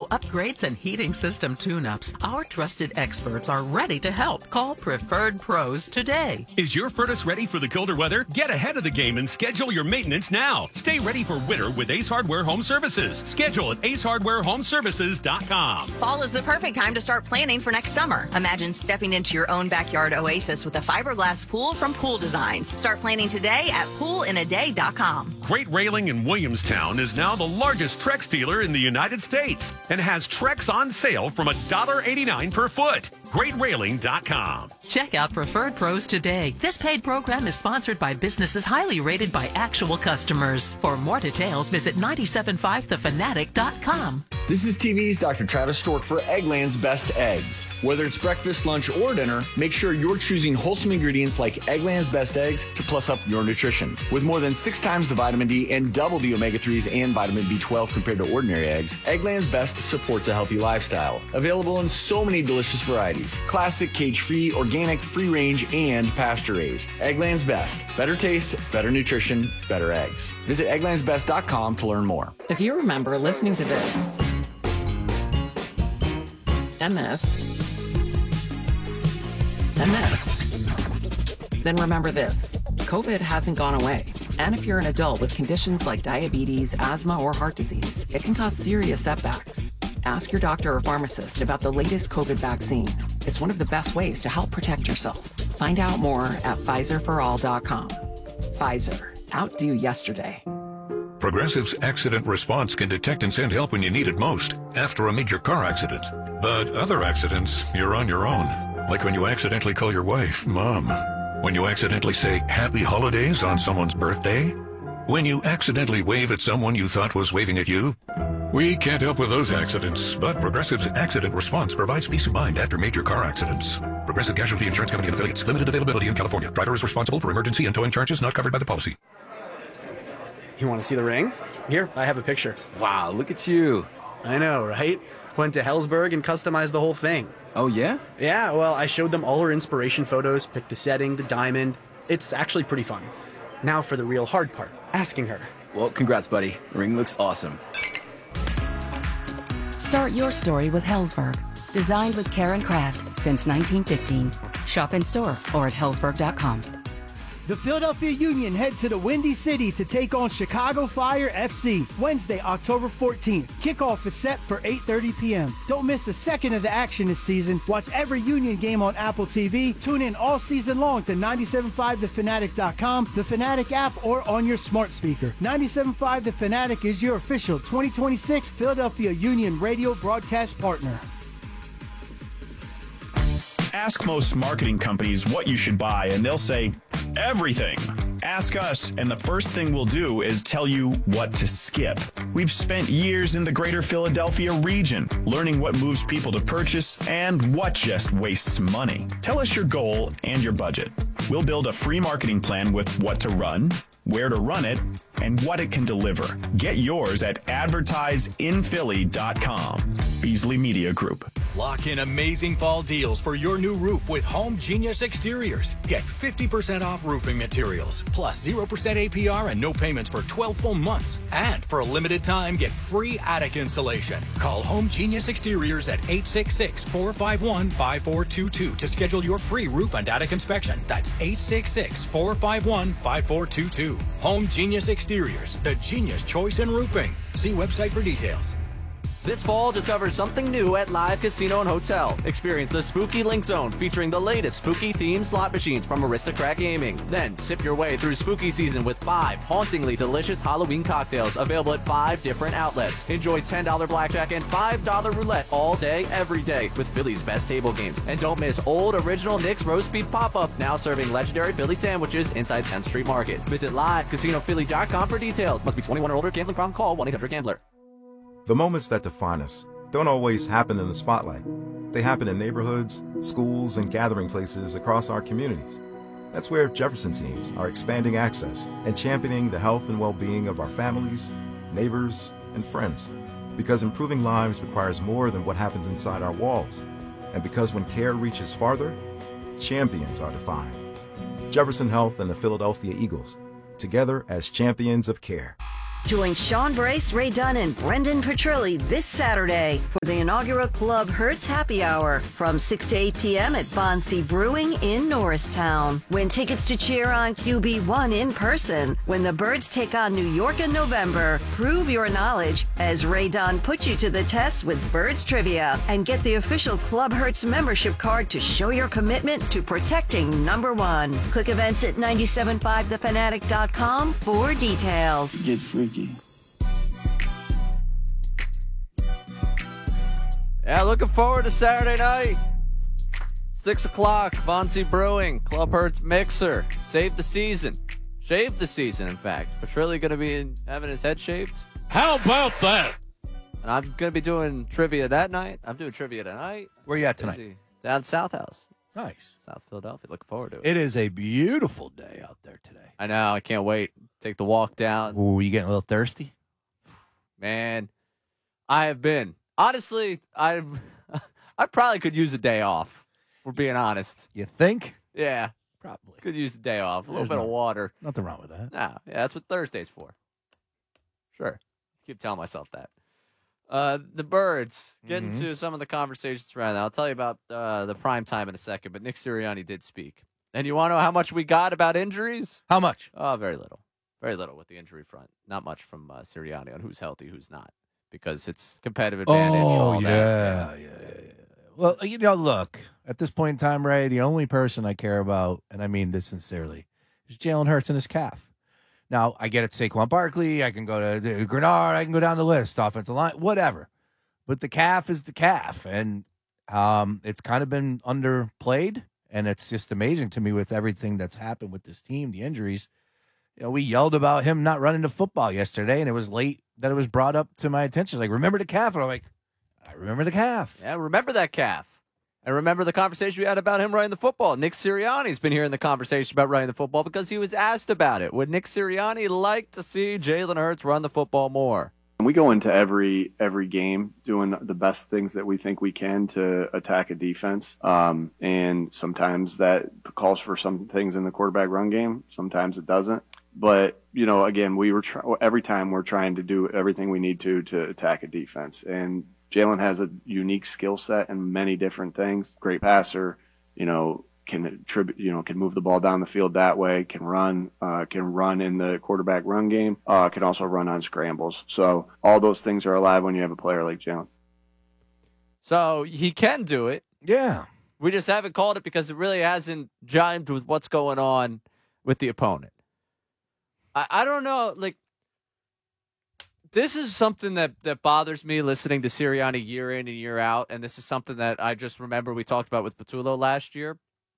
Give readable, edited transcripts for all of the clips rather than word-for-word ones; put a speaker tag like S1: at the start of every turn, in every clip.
S1: upgrades and heating system tune-ups, our trusted experts are ready to help. Call Preferred Pros today.
S2: Is your furnace ready for the colder weather? Get ahead of the game and schedule your maintenance now. Stay ready for winter with Ace Hardware Home Services. Schedule at acehardwarehomeservices.com.
S3: Fall is the perfect time to start planning for next summer. Imagine stepping into your own backyard oasis with a fiberglass pool from Pool Designs. Start planning today at poolinaday.com.
S2: Great Railing in Williamstown is now the largest Trex dealer in the United States and has Trex on sale from $1.89 per foot. GreatRailing.com.
S1: Check out Preferred Pros today. This paid program is sponsored by businesses highly rated by actual customers. For more details, visit 975thefanatic.com.
S4: This is TV's Dr. Travis Stork for Eggland's Best Eggs. Whether it's breakfast, lunch, or dinner, make sure you're choosing wholesome ingredients like Eggland's Best Eggs to plus up your nutrition. With more than 6 times the vitamin D and double the omega-3s and vitamin B12 compared to ordinary eggs, Eggland's Best supports a healthy lifestyle. Available in so many delicious varieties. Classic, cage-free, organic, free-range, and pasture-raised. Eggland's Best. Better taste, better nutrition, better eggs. Visit egglandsbest.com to learn more.
S5: If you remember listening to this, MS, then remember this. COVID hasn't gone away. And if you're an adult with conditions like diabetes, asthma, or heart disease, it can cause serious setbacks. Ask your doctor or pharmacist about the latest COVID vaccine. It's one of the best ways to help protect yourself. Find out more at PfizerForAll.com. Pfizer. Outdo yesterday.
S6: Progressive's accident response can detect and send help when you need it most, after a major car accident. But other accidents, you're on your own. Like when you accidentally call your wife Mom. When you accidentally say Happy Holidays on someone's birthday. When you accidentally wave at someone you thought was waving at you. We can't help with those accidents, but Progressive's accident response provides peace of mind after major car accidents. Progressive Casualty Insurance Company and affiliates. Limited availability in California. Driver is responsible for emergency and towing charges not covered by the policy.
S7: You want to see the ring? Here, I have a picture.
S8: Wow, look at you.
S7: I know, right? Went to Helzberg and customized the whole thing.
S8: Oh, yeah?
S7: Yeah, well, I showed them all her inspiration photos, picked the setting, the diamond. It's actually pretty fun. Now for the real hard part, asking her.
S8: Well, congrats, buddy. Ring looks awesome.
S9: Start your story with Helzberg. Designed with care and craft since 1915. Shop in store or at Helzberg.com.
S10: The Philadelphia Union head to the Windy City to take on Chicago Fire FC Wednesday, October 14th. Kickoff is set for 8:30 p.m. Don't miss a second of the action this season. Watch every Union game on Apple TV. Tune in all season long to 975thefanatic.com, the Fanatic app, or on your smart speaker. 97.5 The Fanatic is your official 2026 Philadelphia Union radio broadcast partner.
S11: Ask most marketing companies what you should buy, and they'll say, everything. Ask us, and the first thing we'll do is tell you what to skip. We've spent years in the greater Philadelphia region, learning what moves people to purchase and what just wastes money. Tell us your goal and your budget. We'll build a free marketing plan with what to run, where to run it, and what it can deliver. Get yours at advertiseinphilly.com. Beasley Media Group.
S12: Lock in amazing fall deals for your new roof with Home Genius Exteriors. Get 50% off roofing materials, plus 0% APR and no payments for 12 full months. And for a limited time, get free attic insulation. Call Home Genius Exteriors at 866-451-5422 to schedule your free roof and attic inspection. That's 866-451-5422. Home Genius Exteriors, the genius choice in roofing. See website for details.
S13: This fall, discover something new at Live Casino and Hotel. Experience the Spooky Link Zone featuring the latest spooky-themed slot machines from Aristocrat Gaming. Then, sip your way through spooky season with 5 hauntingly delicious Halloween cocktails available at 5 different outlets. Enjoy $10 blackjack and $5 roulette all day, every day with Philly's best table games. And don't miss old original Nick's Roast Beef Pop-Up, now serving legendary Philly sandwiches inside 10th Street Market. Visit LiveCasinoPhilly.com for details. Must be 21 or older. Gambling problem? Call 1-800-GAMBLER.
S14: The moments that define us don't always happen in the spotlight. They happen in neighborhoods, schools, and gathering places across our communities. That's where Jefferson teams are expanding access and championing the health and well-being of our families, neighbors, and friends. Because improving lives requires more than what happens inside our walls. And because when care reaches farther, champions are defined. Jefferson Health and the Philadelphia Eagles, together as champions of care.
S15: Join Sean Brace, Ray Dunn, and Brendan Petrilli this Saturday for the inaugural Club Hertz Happy Hour from 6 to 8 p.m. at Bonsi Brewing in Norristown. Win tickets to cheer on QB1 in person when the Birds take on New York in November. Prove your knowledge as Ray Dunn puts you to the test with Birds Trivia and get the official Club Hertz membership card to show your commitment to protecting number one. Click events at 975thefanatic.com for details.
S16: Get freaky.
S13: Yeah, looking forward to Saturday night. 6 o'clock, Bonsi Brewing, Club Hertz Mixer. Save the season. Shave the season, in fact. Petrilli going to be having his head shaved.
S17: How about that?
S13: And I'm going to be doing trivia that night. I'm doing trivia tonight.
S17: Where you at tonight?
S13: Busy. Down at South House.
S17: Nice.
S13: South Philadelphia. Looking forward to it.
S17: It is a beautiful day out there today.
S13: I know. I can't wait. Take the walk down.
S17: Ooh, you getting a little thirsty?
S13: Man, I have been. Honestly, I probably could use a day off, if we're being honest.
S17: You think?
S13: Yeah.
S17: Probably.
S13: Could use a day off. A little bit of water.
S17: Nothing wrong with that.
S13: No. Yeah, that's what Thursday's for. Sure. Keep telling myself that. The Birds, getting to some of the conversations around that. I'll tell you about the prime time in a second, but Nick Sirianni did speak. And you want to know how much we got about injuries?
S17: How much?
S13: Very little. Very little with the injury front. Not much from Sirianni on who's healthy, who's not. Because it's competitive advantage.
S17: Oh,
S13: yeah.
S17: Well, look, at this point in time, Ray, the only person I care about, and I mean this sincerely, is Jalen Hurts and his calf. Now, I get it, Saquon Barkley, I can go to Grenard, I can go down the list, offensive line, whatever. But the calf is the calf, and it's kind of been underplayed, and it's just amazing to me with everything that's happened with this team, the injuries. We yelled about him not running the football yesterday, and it was late that it was brought up to my attention. Like, remember the calf? And I'm like, I remember the calf.
S13: Yeah, remember that calf. And remember the conversation we had about him running the football. Nick Sirianni's been hearing the conversation about running the football because he was asked about it. Would Nick Sirianni like to see Jalen Hurts run the football more?
S18: We go into every game doing the best things that we think we can to attack a defense. And sometimes that calls for some things in the quarterback run game. Sometimes it doesn't. But, again, every time we're trying to do everything we need to attack a defense. And Jalen has a unique skill set in many different things. Great passer, can move the ball down the field that way, can run in the quarterback run game, can also run on scrambles. So all those things are alive when you have a player like Jalen.
S13: So he can do it.
S17: Yeah.
S13: We just haven't called it because it really hasn't jived with what's going on with the opponent. I don't know, this is something that bothers me listening to Sirianni year in and year out, and this is something that I just remember we talked about with Patullo last year.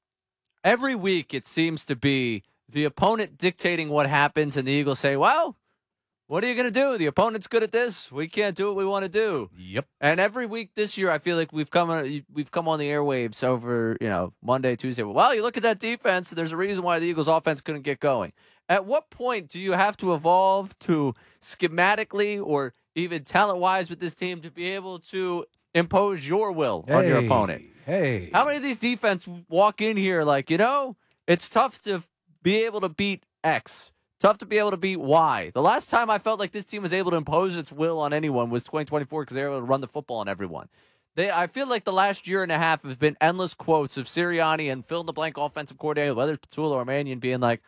S13: Every week it seems to be the opponent dictating what happens, and the Eagles say, well, what are you going to do? The opponent's good at this. We can't do what we want to do.
S17: Yep.
S13: And every week this year I feel like we've come on the airwaves over, Monday, Tuesday. Well, you look at that defense, there's a reason why the Eagles offense couldn't get going. At what point do you have to evolve to schematically or even talent-wise with this team to be able to impose your will on your opponent?
S17: Hey.
S13: How many of these defense walk in here like, it's tough to be able to beat X, tough to be able to beat Y. The last time I felt like this team was able to impose its will on anyone was 2024 because they were able to run the football on everyone. I feel like the last year and a half have been endless quotes of Sirianni and fill-in-the-blank offensive coordinator, whether it's Patullo or Mannion, being like,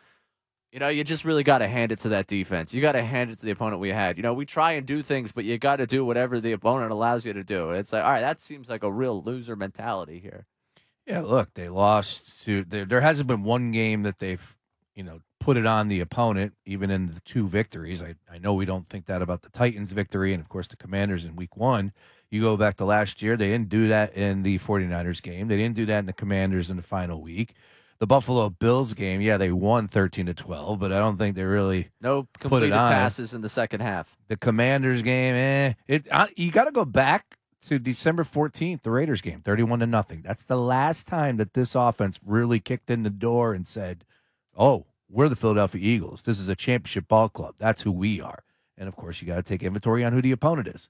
S13: you just really got to hand it to that defense. You got to hand it to the opponent we had. We try and do things, but you got to do whatever the opponent allows you to do. It's like, all right, that seems like a real loser mentality here.
S17: Yeah, look, they lost to. There hasn't been one game that they've, put it on the opponent, even in the two victories. I know we don't think that about the Titans victory and, of course, the Commanders in week 1. You go back to last year, they didn't do that in the 49ers game. They didn't do that in the Commanders in the final week. The Buffalo Bills game, yeah, they won 13-12, but I don't think they really
S13: no completed passes in the second half.
S17: The Commanders game, you got to go back to December 14th, the Raiders game, 31-0. That's the last time that this offense really kicked in the door and said, "Oh, we're the Philadelphia Eagles. This is a championship ball club. That's who we are." And of course, you got to take inventory on who the opponent is.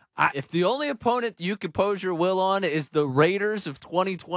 S13: If the only opponent you can pose your will on is the Raiders of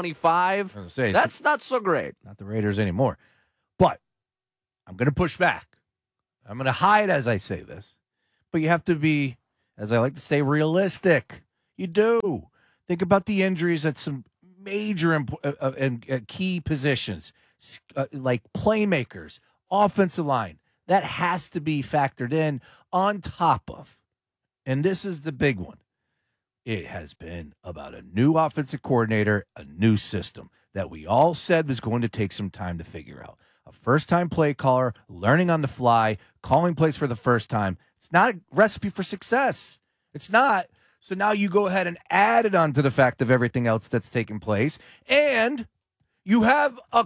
S13: 2025, that's not so great.
S17: Not the Raiders anymore. But I'm going to push back. I'm going to hide as I say this. but you have to be, as I like to say, realistic. You do. Think about the injuries at some major and key positions, like playmakers, offensive line. That has to be factored in on top of, and this is the big one, it has been about a new offensive coordinator, a new system that we all said was going to take some time to figure out. A first-time play caller, learning on the fly, calling plays for the first time. It's not a recipe for success. It's not. So now you go ahead and add it on to the fact of everything else that's taken place, and you have a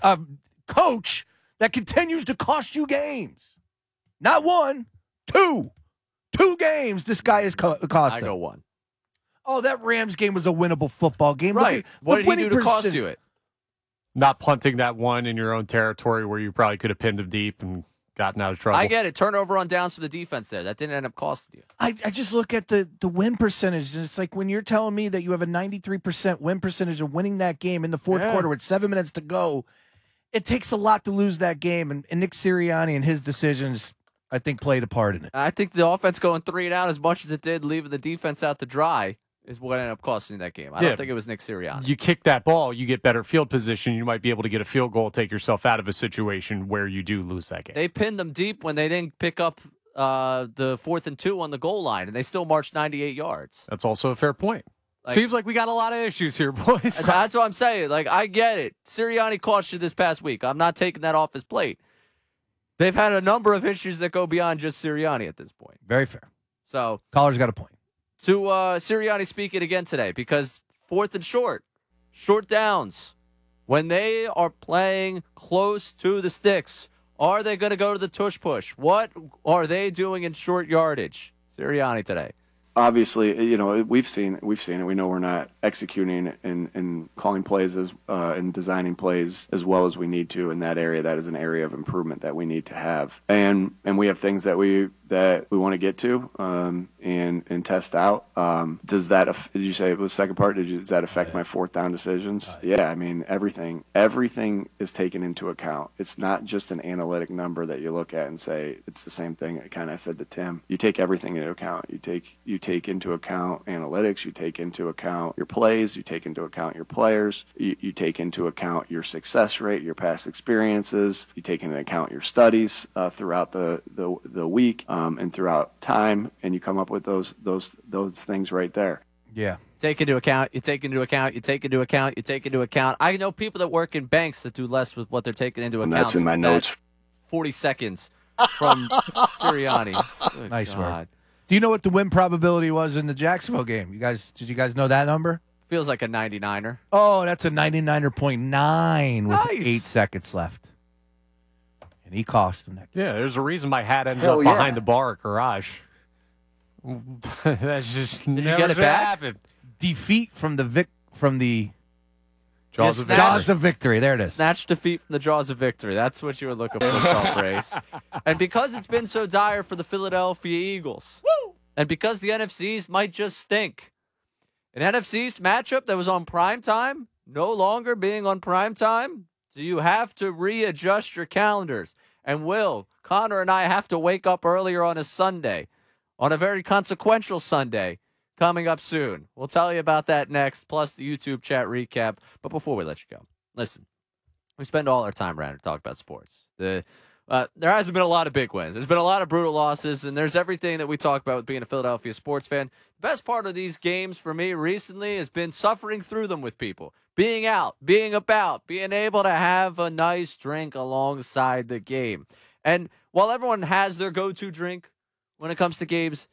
S17: coach that continues to cost you games. Not one, two. 2 games this guy has cost
S13: I
S17: him.
S13: go 1.
S17: Oh, that Rams game was a winnable football game.
S13: Right. What did he do to cost you it?
S16: Not punting that one in your own territory where you probably could have pinned him deep and gotten out of trouble.
S13: I get it. Turnover on downs for the defense there. That didn't end up costing you.
S17: I just look at the win percentage, and it's like when you're telling me that you have a 93% win percentage of winning that game in the fourth quarter with 7 minutes to go, it takes a lot to lose that game. And Nick Sirianni and his decisions, I think, played a part in it.
S13: I think the offense going 3 and out as much as it did, leaving the defense out to dry, is what ended up costing that game. I don't think it was Nick Sirianni.
S16: You kick that ball, you get better field position, you might be able to get a field goal, take yourself out of a situation where you do lose that game.
S13: They pinned them deep when they didn't pick up the 4th and 2 on the goal line, and they still marched 98 yards.
S16: That's also a fair point. Seems like we got a lot of issues here, boys.
S13: That's what I'm saying. Like, I get it. Sirianni cost you this past week. I'm not taking that off his plate. They've had a number of issues that go beyond just Sirianni at this point.
S17: Very fair.
S13: So,
S17: Collar's got a point.
S13: To Sirianni speaking again today, because 4th and short downs, when they are playing close to the sticks, are they going to go to the tush push? What are they doing in short yardage? Sirianni today.
S18: Obviously, we've seen it. We know we're not executing and calling plays and designing plays as well as we need to in that area. That is an area of improvement that we need to have, and we have things that we want to get to and test out. Does that? Did you say it was the second part? Does that affect my 4th down decisions? Yeah, I mean everything is taken into account. It's not just an analytic number that you look at and say it's the same thing. Kind of I said to Tim. You take everything into account. You take into account analytics, you take into account your plays, you take into account your players, you take into account your success rate, your past experiences, you take into account your studies throughout the week and throughout time, and you come up with those things right there.
S17: Yeah.
S13: Take into account, you take into account, you take into account, you take into account. I know people that work in banks that do less with what they're taking into account.
S18: That's in my notes.
S13: 40 seconds from Sirianni. Good
S17: Nice
S13: God.
S17: work. Do you know what the win probability was in the Jacksonville game? Did you guys know that number?
S13: Feels like a 99er.
S17: Oh, that's a 99.9 with
S16: Nice.
S17: 8 seconds left. And he cost him that game.
S16: Yeah, there's a reason my hat ended up behind the bar at Garage. That's just
S13: Did you get it back?
S16: Happened.
S17: Defeat from the
S16: Jaws
S17: of victory. There it is.
S13: Snatch defeat from the jaws of victory. That's what you were looking for, Sean Brace. And because it's been so dire for the Philadelphia Eagles, and because the NFCs might just stink, an NFC East matchup that was on prime time, no longer being on prime time, do you have to readjust your calendars? And will Connor and I have to wake up earlier on a Sunday, on a very consequential Sunday, coming up soon? We'll tell you about that next, plus the YouTube chat recap. But before we let you go, listen, we spend all our time around here talking about sports. There hasn't been a lot of big wins. There's been a lot of brutal losses, and there's everything that we talk about with being a Philadelphia sports fan. The best part of these games for me recently has been suffering through them with people. Being out, being about, being able to have a nice drink alongside the game. And while everyone has their go-to drink when it comes to games,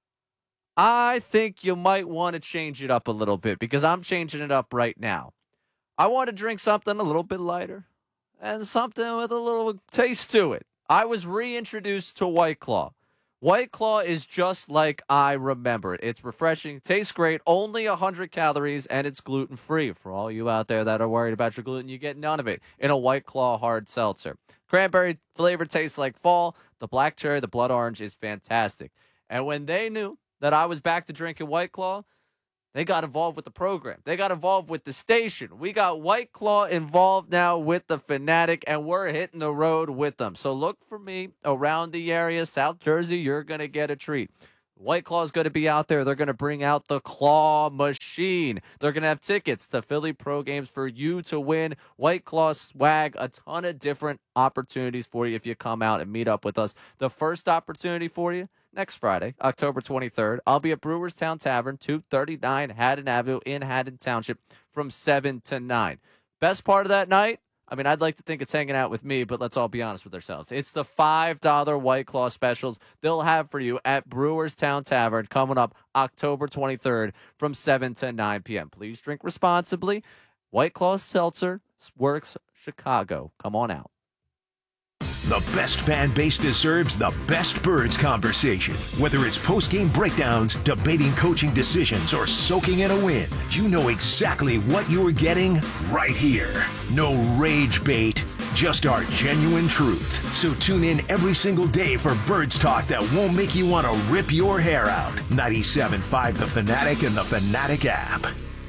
S13: I think you might want to change it up a little bit, because I'm changing it up right now. I want to drink something a little bit lighter and something with a little taste to it. I was reintroduced to White Claw. White Claw is just like I remember it. It's refreshing, tastes great, only 100 calories, and it's gluten-free. For all you out there that are worried about your gluten, you get none of it in a White Claw hard seltzer. Cranberry flavor tastes like fall. The black cherry, the blood orange is fantastic. And when they knew that I was back to drinking White Claw, They got involved with the program. They got involved with the station. We got White Claw involved now with the Fanatic, and we're hitting the road with them. So look for me around the area. South Jersey, you're going to get a treat. White Claw is going to be out there. They're going to bring out the Claw Machine. They're going to have tickets to Philly Pro Games for you to win. White Claw swag, a ton of different opportunities for you if you come out and meet up with us. The first opportunity for you, next Friday, October 23rd, I'll be at Brewerstown Tavern, 239 Haddon Avenue in Haddon Township from 7 to 9. Best part of that night, I mean, I'd like to think it's hanging out with me, but let's all be honest with ourselves. It's the $5 White Claw specials they'll have for you at Brewerstown Tavern coming up October 23rd from 7 to 9 p.m. Please drink responsibly. White Claw Seltzer Works Chicago. Come on out.
S19: The best fan base deserves the best Birds conversation. Whether it's post-game breakdowns, debating coaching decisions, or soaking in a win, you know exactly what you're getting right here. No rage bait, just our genuine truth. So tune in every single day for Birds talk that won't make you want to rip your hair out. 97.5 The Fanatic and the Fanatic app.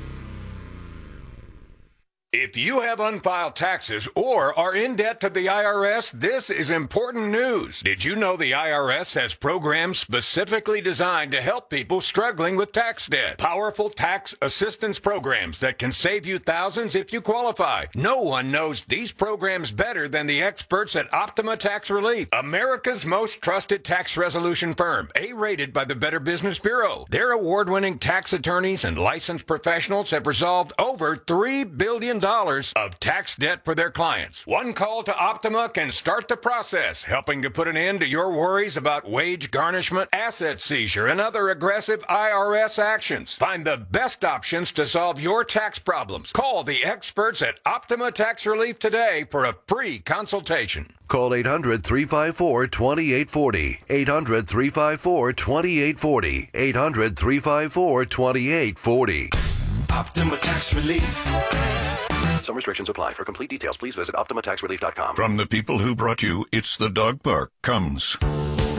S20: If you have unfiled taxes or are in debt to the IRS, this is important news. Did you know the IRS has programs specifically designed to help people struggling with tax debt? Powerful tax assistance programs that can save you thousands if you qualify. No one knows these programs better than the experts at Optima Tax Relief, America's most trusted tax resolution firm, A-rated by the Better Business Bureau. Their award-winning tax attorneys and licensed professionals have resolved over $3 billion of tax debt for their clients. One call to Optima can start the process, helping to put an end to your worries about wage garnishment, asset seizure, and other aggressive IRS actions. Find the best options to solve your tax problems. Call the experts at Optima Tax Relief today for a free consultation.
S21: Call 800-354-2840. 800-354-2840. 800-354-2840.
S22: Optima Tax Relief.
S21: Some restrictions apply. For complete details, please visit OptimaTaxRelief.com.
S6: From the people who brought you It's the Dog Park comes